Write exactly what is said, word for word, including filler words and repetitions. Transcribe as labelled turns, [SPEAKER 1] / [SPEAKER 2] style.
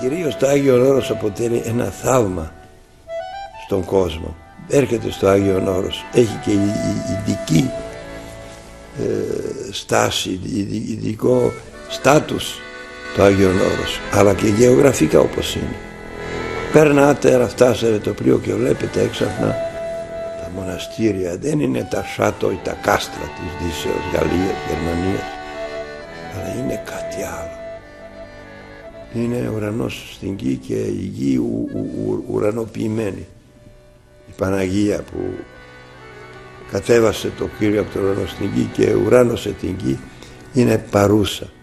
[SPEAKER 1] Κυρίως το Άγιον Όρος αποτελεί ένα θαύμα στον κόσμο. Έρχεται στο Άγιον Όρος, έχει και ειδική ε, στάση, ειδικό στάτους το Άγιον Όρος, αλλά και γεωγραφικά όπως είναι. Περνάτε, αλλά φτάσατε το πλοίο και βλέπετε έξαφνα τα μοναστήρια. Δεν είναι τα σάτο ή τα κάστρα της Δύσεως, Γαλλίας, Γερμανίας, αλλά είναι κάτι άλλο. Είναι ουρανός στην γη και η γη ου, ου, ου, ουρανοποιημένη. Η Παναγία που κατέβασε το Κύριο από τον ουρανό στην γη και ουράνωσε την γη είναι παρούσα.